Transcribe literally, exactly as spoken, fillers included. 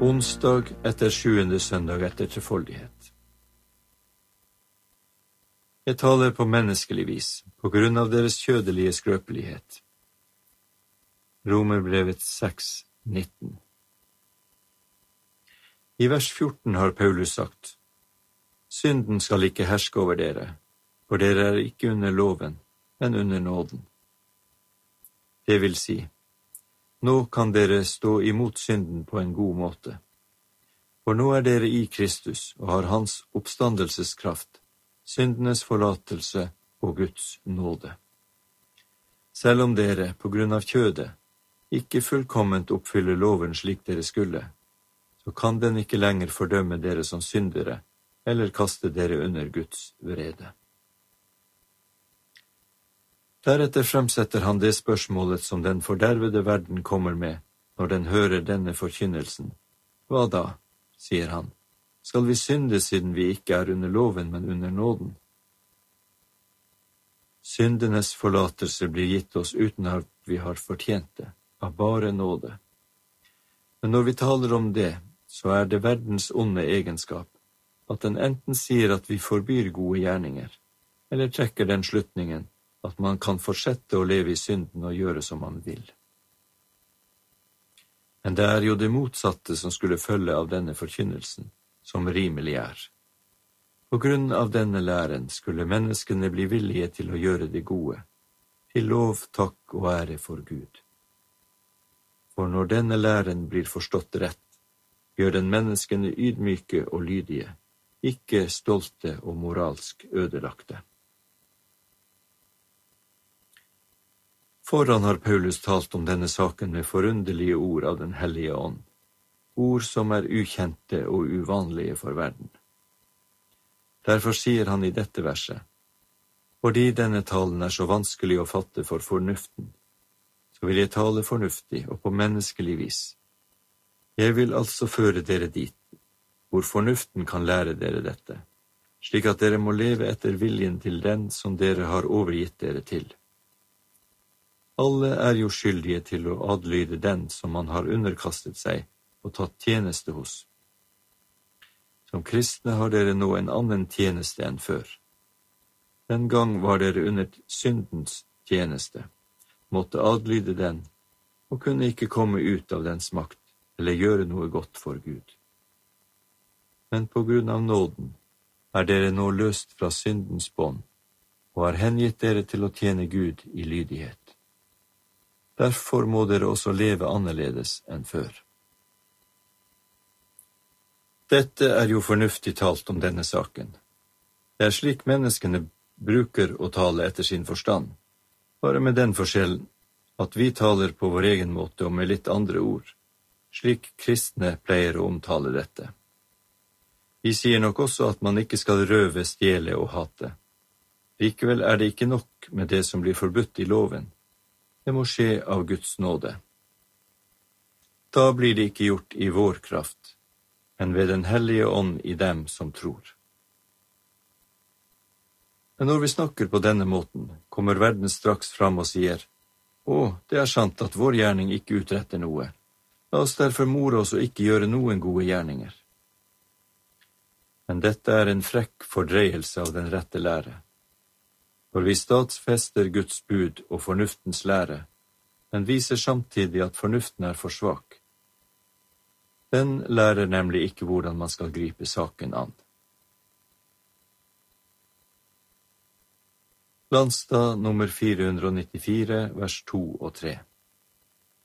Onsdag etter sjuende søndag etter trefoldighet. Jeg taler på menneskelig vis, på grunn av deres kjødelige skrøpelighet. Romerbrevet seks, nitten. I vers fjorten har Paulus sagt, synden skal ikke herske over dere, for dere er ikke under loven, men under nåden. Det vil si, nå kan dere stå imot synden på en god måte. For nå er dere i Kristus og har hans oppstandelseskraft, syndenes forlatelse og Guds nåde. Selv om dere, på grunn av kjødet, ikke fullkomment oppfyller loven slik dere skulle, så kan den ikke lenger fordømme dere som syndere, eller kaste dere under Guds vrede. Deretter fremsetter han det spørsmålet som den fordervede verden kommer med når den hører denne forkynnelsen. Hva da, sier han, skal vi synde siden vi ikke er under loven, men under nåden? Syndenes forlatelse blir gitt oss uten at vi har fortjent det, av bare nåde. Men når vi taler om det, så er det verdens onde egenskap, at den enten sier at vi forbyr gode gjerninger, eller trekker den slutningen at man kan fortsette å leve i synden og gjøre som man vil. Men det er jo det motsatte som skulle følge av denne forkynnelsen, som rimelig er. På grunn av denne læren skulle menneskene bli villige til å gjøre det gode, til lov, takk og ære for Gud. For når denne læren blir forstått rett, gjør den menneskene ydmyke og lydige, ikke stolte og moralsk ødelagte. Foran har Paulus talt om denne saken med forunderlige ord av den hellige ånd, ord som er ukjente og uvanlige for verden. Derfor sier han i dette verset, fordi denne talen er så vanskelig å fatte for fornuften, så vil jeg tale fornuftig og på menneskelig vis. Jeg vil altså føre dere dit, hvor fornuften kan lære dere dette, slik at dere må leve etter viljen til den som dere har overgitt dere til. Alle er jo skyldige til å adlyde den som man har underkastet seg og tatt tjeneste hos. Som kristne har dere nå en annen tjeneste enn før. Den gang var dere under syndens tjeneste, måtte adlyde den, og kunne ikke komme ut av dens makt eller gjøre noe godt for Gud. Men på grunn av nåden er dere nå løst fra syndens bånd, og har hengitt dere til å tjene Gud i lydighet. Derfor må dere også leve annerledes enn før. Dette er jo fornuftig talt om denne saken. Det er slik menneskene bruker å tale etter sin forstand, bare med den forskjellen at vi taler på vår egen måte og med litt andre ord, slik kristne pleier å omtale dette. Vi sier nok også at man ikke skal røve, stjele og hate. Likevel er det ikke nok med det som blir forbudt i loven. Det må skje av Guds nåde. Da blir det ikke gjort i vår kraft, men ved den hellige ånd i dem som tror. Men når vi snakker på denne måten, kommer verden straks fram og sier, «Å, det er sant at vår gjerning ikke utretter noe. La oss derfor more oss og ikke gjøre noen gode gjerninger.» Men dette er en frekk fordreielse av den rette lære. For vi stadsfester Guds bud og fornuftens lære, men viser samtidig at fornuften er for svak. Den lærer nemlig ikke hvordan man skal gripe saken an. Landstad nummer fire hundre nittifire, vers to og tre.